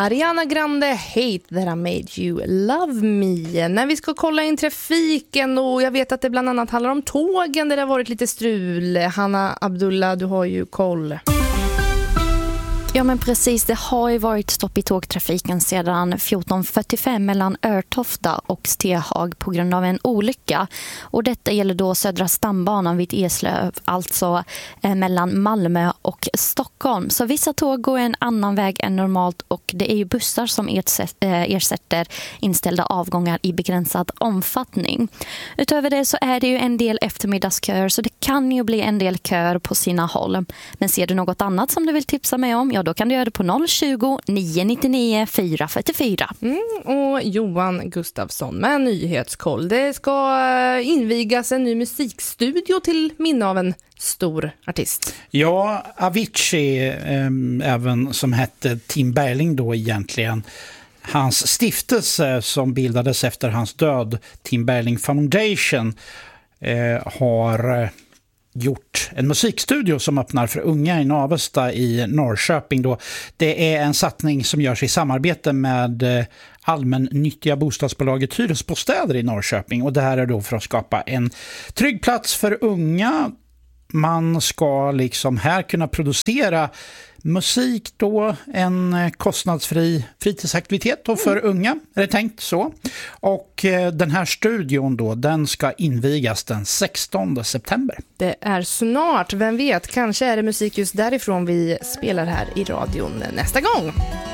Ariana Grande, Hate That I Made You Love Me. När vi ska kolla in trafiken, och jag vet att det bland annat handlar om tågen där det har varit lite strul. Hanna Abdullah, du har ju koll. Ja men precis, det har ju varit stopp i tågtrafiken sedan 14.45 mellan Örtofta och Stehag på grund av en olycka. Och detta gäller då södra stambanan vid Eslöv, alltså mellan Malmö och Stockholm. Så vissa tåg går en annan väg än normalt, och det är ju bussar som ersätter inställda avgångar i begränsad omfattning. Utöver det så är det ju en del eftermiddagskör, så det kan ju bli en del kör på sina håll. Men ser du något annat som du vill tipsa mig om, ja då kan du göra det på 020 999 444. Och Johan Gustafsson med nyhetskoll. Det ska invigas en ny musikstudio till minne av en stor artist. Ja, Avicii, även som hette Tim Bergling då egentligen. Hans stiftelse som bildades efter hans död, Tim Bergling Foundation, har gjort en musikstudio som öppnar för unga i Navesta i Norrköping då. Det är en satsning som görs i samarbete med allmännyttiga bostadsbolaget Hyresbostäder i Norrköping, och det här är då för att skapa en trygg plats för unga. Man ska liksom här kunna producera musik då, en kostnadsfri fritidsaktivitet då för unga, är det tänkt så. Och den här studion då, den ska invigas den 16 september. Det är snart, vem vet, kanske är det musik just därifrån vi spelar här i radion nästa gång.